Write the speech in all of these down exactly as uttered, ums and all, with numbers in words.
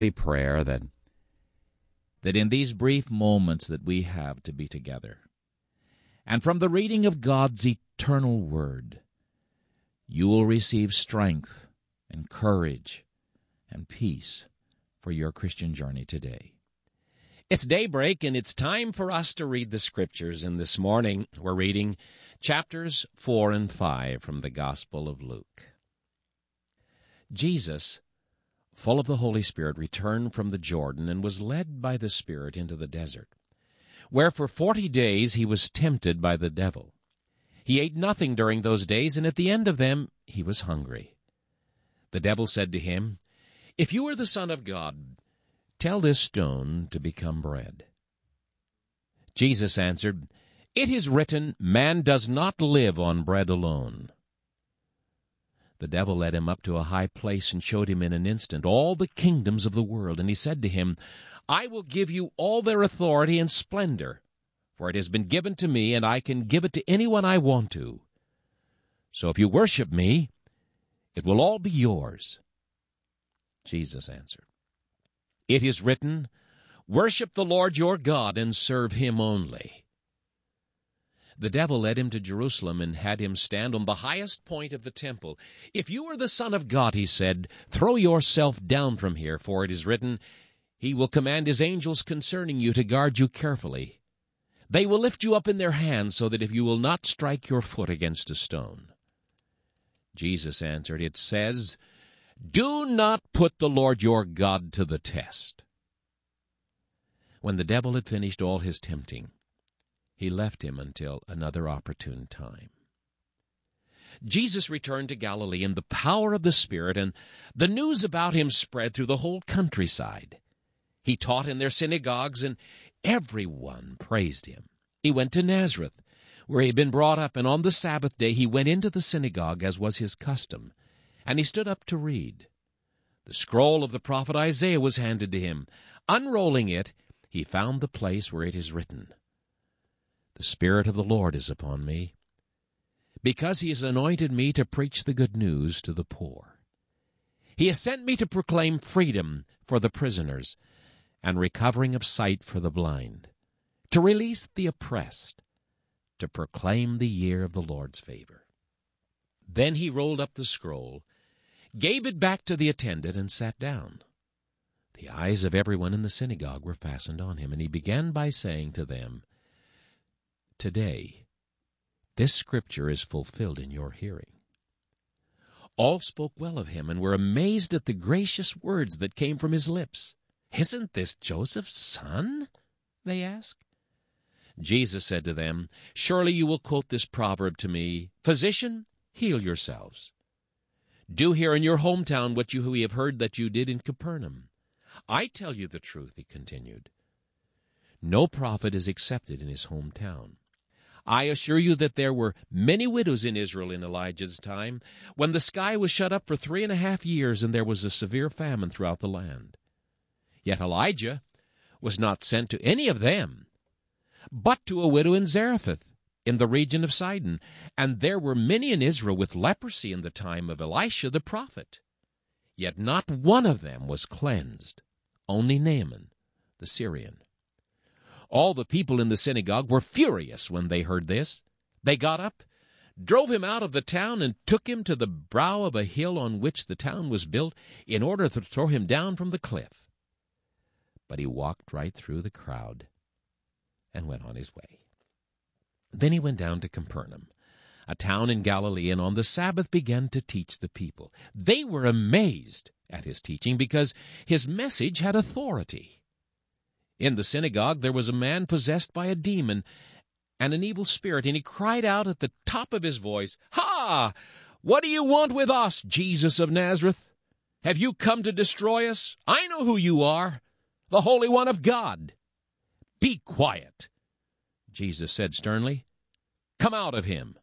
prayer that, that in these brief moments that we have to be together, and from the reading of God's eternal Word, you will receive strength and courage and peace for your Christian journey today. It's daybreak, and it's time for us to read the Scriptures. And this morning, we're reading chapters four and five from the Gospel of Luke. Jesus, full of the Holy Spirit, returned from the Jordan and was led by the Spirit into the desert, where for forty days he was tempted by the devil. He ate nothing during those days, and at the end of them he was hungry. The devil said to him, "If you are the Son of God, tell this stone to become bread." Jesus answered, "It is written, man does not live on bread alone." The devil led him up to a high place and showed him in an instant all the kingdoms of the world. And he said to him, "I will give you all their authority and splendor, for it has been given to me, and I can give it to anyone I want to. So if you worship me, it will all be yours." Jesus answered, "It is written, worship the Lord your God and serve him only." The devil led him to Jerusalem and had him stand on the highest point of the temple. "If you are the Son of God," he said, "throw yourself down from here, for it is written, he will command his angels concerning you to guard you carefully. They will lift you up in their hands so that if you will not strike your foot against a stone." Jesus answered, "It says, do not put the Lord your God to the test." When the devil had finished all his tempting, he left him until another opportune time. Jesus returned to Galilee in the power of the Spirit, and the news about him spread through the whole countryside. He taught in their synagogues, and everyone praised him. He went to Nazareth, where he had been brought up, and on the Sabbath day he went into the synagogue, as was his custom, and he stood up to read. The scroll of the prophet Isaiah was handed to him. Unrolling it, he found the place where it is written, "The Spirit of the Lord is upon me, because he has anointed me to preach the good news to the poor. He has sent me to proclaim freedom for the prisoners and recovering of sight for the blind, to release the oppressed, to proclaim the year of the Lord's favor." Then he rolled up the scroll, gave it back to the attendant, and sat down. The eyes of everyone in the synagogue were fastened on him, and he began by saying to them, "Today, this scripture is fulfilled in your hearing." All spoke well of him and were amazed at the gracious words that came from his lips. "Isn't this Joseph's son?" they asked. Jesus said to them, "Surely you will quote this proverb to me, 'Physician, heal yourselves.' Do here in your hometown what you have heard that you did in Capernaum. I tell you the truth," he continued. "No prophet is accepted in his hometown. I assure you that there were many widows in Israel in Elijah's time, when the sky was shut up for three and a half years and there was a severe famine throughout the land. Yet Elijah was not sent to any of them, but to a widow in Zarephath, in the region of Sidon. And there were many in Israel with leprosy in the time of Elisha the prophet. Yet not one of them was cleansed, only Naaman the Syrian." All the people in the synagogue were furious when they heard this. They got up, drove him out of the town, and took him to the brow of a hill on which the town was built, in order to throw him down from the cliff. But he walked right through the crowd and went on his way. Then he went down to Capernaum, a town in Galilee, and on the Sabbath began to teach the people. They were amazed at his teaching, because his message had authority. In the synagogue there was a man possessed by a demon and an evil spirit, and he cried out at the top of his voice, "Ha! What do you want with us, Jesus of Nazareth? Have you come to destroy us? I know who you are, the Holy One of God." "Be quiet," Jesus said sternly. "Come out of him."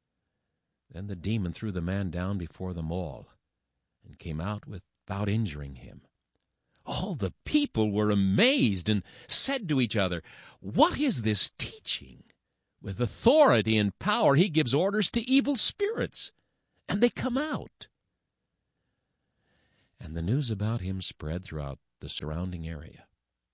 Then the demon threw the man down before them all and came out without injuring him. All the people were amazed and said to each other, "What is this teaching? With authority and power he gives orders to evil spirits, and they come out." And the news about him spread throughout the surrounding area.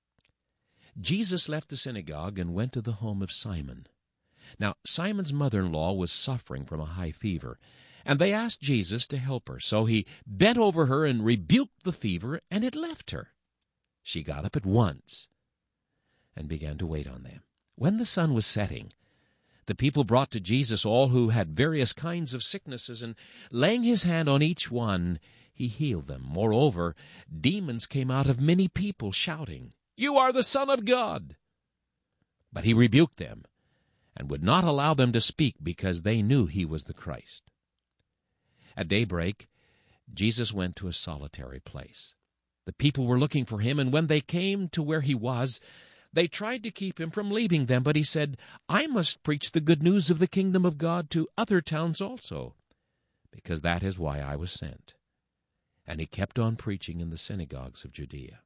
Jesus left the synagogue and went to the home of Simon. Now, Simon's mother-in-law was suffering from a high fever, and they asked Jesus to help her. So he bent over her and rebuked the fever, and it left her. She got up at once and began to wait on them. When the sun was setting, the people brought to Jesus all who had various kinds of sicknesses, and laying his hand on each one, he healed them. Moreover, demons came out of many people, shouting, "You are the Son of God!" But he rebuked them and would not allow them to speak, because they knew he was the Christ. At daybreak, Jesus went to a solitary place. The people were looking for him, and when they came to where he was, they tried to keep him from leaving them, but he said, "I must preach the good news of the kingdom of God to other towns also, because that is why I was sent." And he kept on preaching in the synagogues of Judea.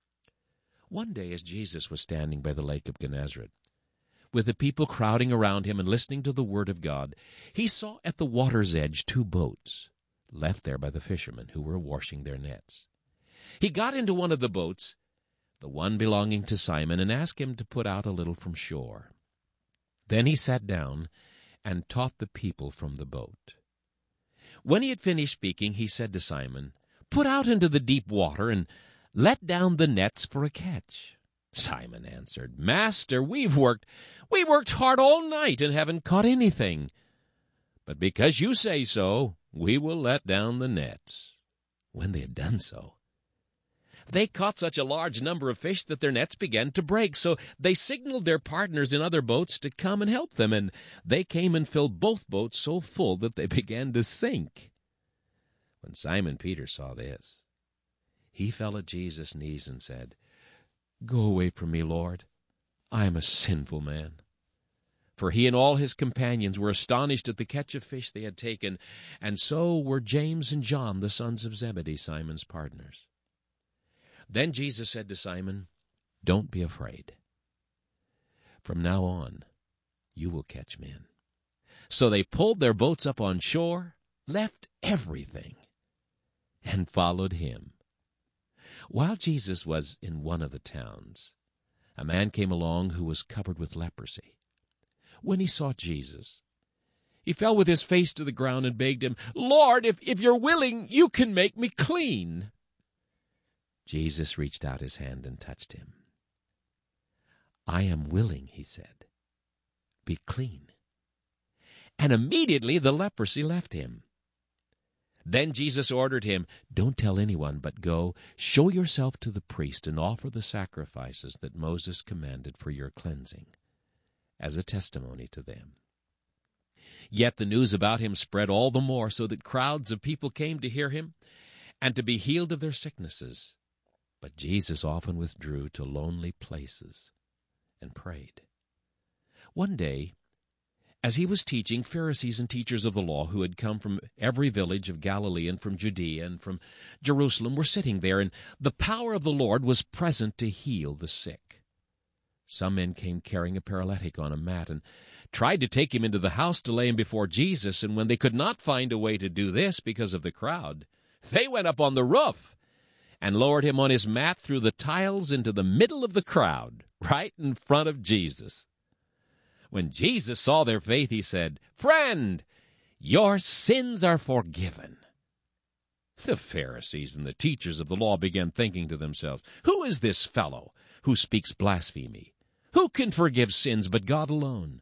One day, as Jesus was standing by the lake of Gennesaret, with the people crowding around him and listening to the word of God, he saw at the water's edge two boats, left there by the fishermen who were washing their nets. He got into one of the boats, the one belonging to Simon, and asked him to put out a little from shore. Then he sat down and taught the people from the boat. When he had finished speaking, he said to Simon, "Put out into the deep water and let down the nets for a catch." Simon answered, "Master, we've worked, we've worked hard all night and haven't caught anything. But because you say so, we will let down the nets." When they had done so, they caught such a large number of fish that their nets began to break. So they signaled their partners in other boats to come and help them, and they came and filled both boats so full that they began to sink. When Simon Peter saw this, he fell at Jesus' knees and said, "Go away from me, Lord. I am a sinful man." For he and all his companions were astonished at the catch of fish they had taken, and so were James and John, the sons of Zebedee, Simon's partners. Then Jesus said to Simon, "Don't be afraid. From now on, you will catch men." So they pulled their boats up on shore, left everything, and followed him. While Jesus was in one of the towns, a man came along who was covered with leprosy. When he saw Jesus, he fell with his face to the ground and begged him, "Lord, if, if you're willing, you can make me clean." Jesus reached out his hand and touched him. "I am willing," he said. "Be clean." And immediately the leprosy left him. Then Jesus ordered him, "Don't tell anyone, but go, show yourself to the priest and offer the sacrifices that Moses commanded for your cleansing, as a testimony to them." Yet the news about him spread all the more, so that crowds of people came to hear him and to be healed of their sicknesses. But Jesus often withdrew to lonely places and prayed. One day, as he was teaching, Pharisees and teachers of the law who had come from every village of Galilee and from Judea and from Jerusalem were sitting there, and the power of the Lord was present to heal the sick. Some men came carrying a paralytic on a mat and tried to take him into the house to lay him before Jesus, and when they could not find a way to do this because of the crowd, they went up on the roof and lowered him on his mat through the tiles into the middle of the crowd, right in front of Jesus. When Jesus saw their faith, he said, "Friend, your sins are forgiven." The Pharisees and the teachers of the law began thinking to themselves, "Who is this fellow who speaks blasphemy? Who can forgive sins but God alone?"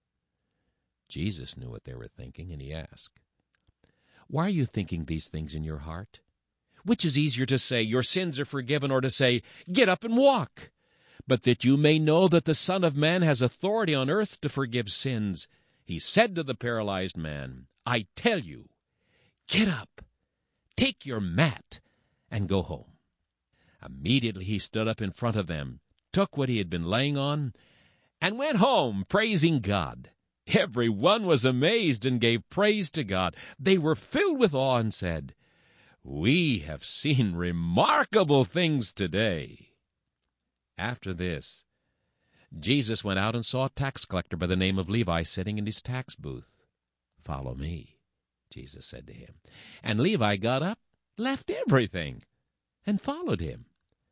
Jesus knew what they were thinking, and he asked, "Why are you thinking these things in your heart? Which is easier to say, 'Your sins are forgiven,' or to say, 'Get up and walk'? But that you may know that the Son of Man has authority on earth to forgive sins," he said to the paralyzed man, "I tell you, get up, take your mat, and go home." Immediately he stood up in front of them, took what he had been laying on, and went home, praising God. Every one was amazed and gave praise to God. They were filled with awe and said, "We have seen remarkable things today." After this, Jesus went out and saw a tax collector by the name of Levi sitting in his tax booth. "Follow me," Jesus said to him. And Levi got up, left everything, and followed him.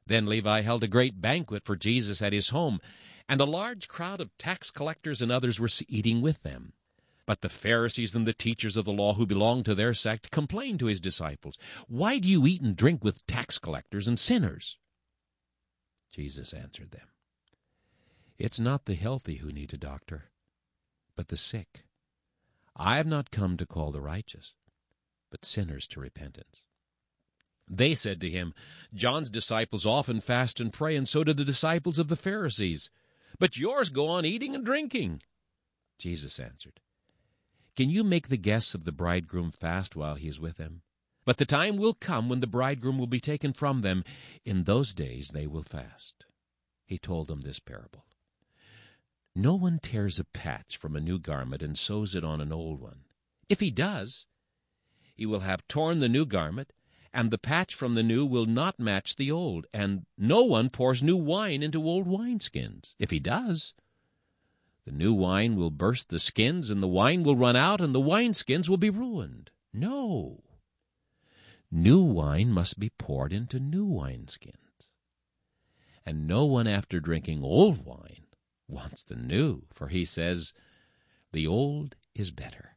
Then Levi held a great banquet for Jesus at his home, and a large crowd of tax collectors and others were eating with them. But the Pharisees and the teachers of the law who belonged to their sect complained to his disciples, "Why do you eat and drink with tax collectors and sinners?" Jesus answered them, "It's not the healthy who need a doctor, but the sick. I have not come to call the righteous, but sinners to repentance." They said to him, "John's disciples often fast and pray, and so do the disciples of the Pharisees. But yours go on eating and drinking." Jesus answered, "Can you make the guests of the bridegroom fast while he is with them? But the time will come when the bridegroom will be taken from them. In those days they will fast." He told them this parable. "No one tears a patch from a new garment and sews it on an old one. If he does, he will have torn the new garment, and the patch from the new will not match the old. And no one pours new wine into old wineskins. If he does, the new wine will burst the skins, and the wine will run out, and the wineskins will be ruined. No. New wine must be poured into new wineskins. And no one, after drinking old wine, wants the new, for he says, 'The old is better.'"